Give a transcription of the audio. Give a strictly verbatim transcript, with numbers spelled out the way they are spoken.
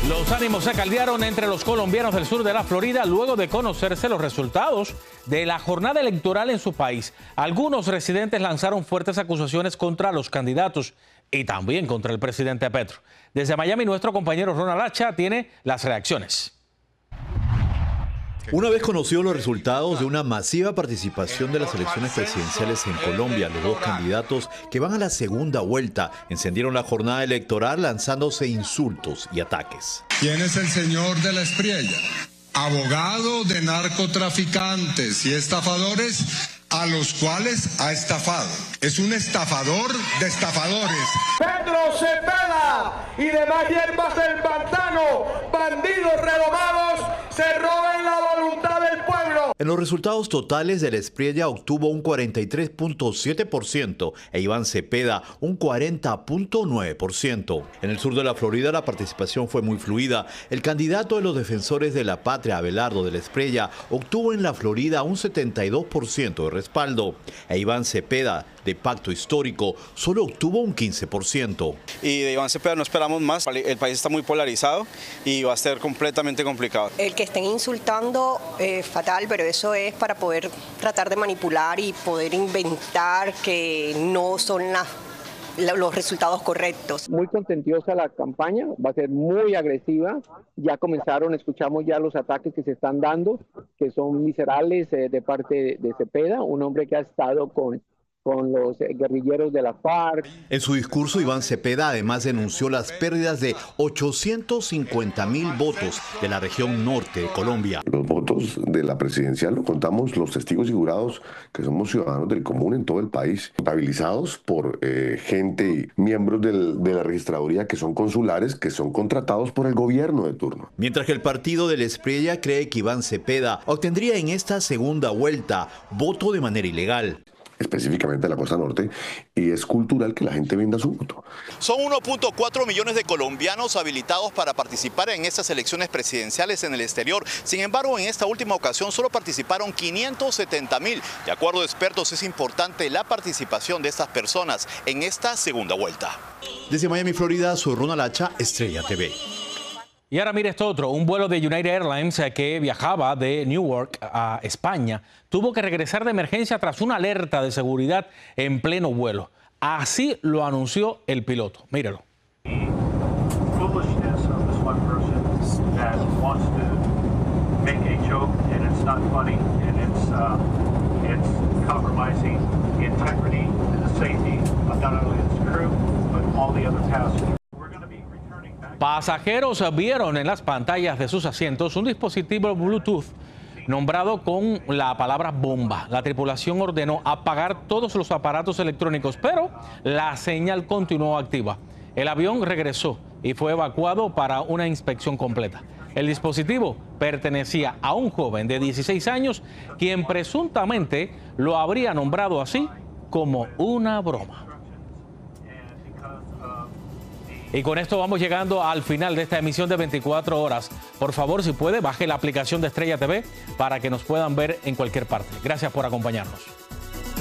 Los ánimos se caldearon entre los colombianos del sur de la Florida luego de conocerse los resultados de la jornada electoral en su país. Algunos residentes lanzaron fuertes acusaciones contra los candidatos y también contra el presidente Petro. Desde Miami, nuestro compañero Ronald Hacha tiene las reacciones. Una vez conocidos los resultados de una masiva participación de las elecciones presidenciales en Colombia, los dos candidatos que van a la segunda vuelta encendieron la jornada electoral lanzándose insultos y ataques. ¿Quién es el señor de la Espriella? Abogado de narcotraficantes y estafadores a los cuales ha estafado. Es un estafador de estafadores. Pedro Cepeda y demás hierbas del pantano, bandidos renovados, se roban la voluntad del pueblo. En los resultados totales, de la Espriella obtuvo un cuarenta y tres punto siete por ciento e Iván Cepeda un cuarenta punto nueve por ciento. En el sur de la Florida la participación fue muy fluida. El candidato de los defensores de la patria, Abelardo de la Espriella, obtuvo en la Florida un setenta y dos por ciento de respaldo e Iván Cepeda, de Pacto Histórico, solo obtuvo un quince por ciento. Y de Iván Cepeda no esperamos más. El país está muy polarizado y va a ser completamente complicado. El que estén insultando es eh, fatal, pero eso es para poder tratar de manipular y poder inventar que no son las los resultados correctos. Muy contentiosa la campaña, va a ser muy agresiva. Ya comenzaron, escuchamos ya los ataques que se están dando, que son viscerales eh, de parte de, de Cepeda, un hombre que ha estado con con los guerrilleros de la FARC. En su discurso, Iván Cepeda además denunció las pérdidas de ochocientos cincuenta mil votos de la región norte de Colombia. Los votos de la presidencial lo contamos los testigos y jurados, que somos ciudadanos del común en todo el país, contabilizados por eh, gente, miembros del, de la registraduría que son consulares, que son contratados por el gobierno de turno. Mientras que el partido de la Espriella cree que Iván Cepeda obtendría en esta segunda vuelta voto de manera ilegal, específicamente de la costa norte, y es cultural que la gente venda su voto. Son uno punto cuatro millones de colombianos habilitados para participar en estas elecciones presidenciales en el exterior. Sin embargo, en esta última ocasión solo participaron quinientos setenta mil. De acuerdo a expertos, es importante la participación de estas personas en esta segunda vuelta. Desde Miami, Florida, soy Ronald Hacha, Estrella T V. Y ahora mire esto otro, un vuelo de United Airlines que viajaba de Newark a España tuvo que regresar de emergencia tras una alerta de seguridad en pleno vuelo. Así lo anunció el piloto. Míralo. Pasajeros vieron en las pantallas de sus asientos un dispositivo Bluetooth nombrado con la palabra bomba. La tripulación ordenó apagar todos los aparatos electrónicos, pero la señal continuó activa. El avión regresó y fue evacuado para una inspección completa. El dispositivo pertenecía a un joven de dieciséis años, quien presuntamente lo habría nombrado así como una broma. Y con esto vamos llegando al final de esta emisión de veinticuatro horas. Por favor, si puede, baje la aplicación de Estrella T V para que nos puedan ver en cualquier parte. Gracias por acompañarnos.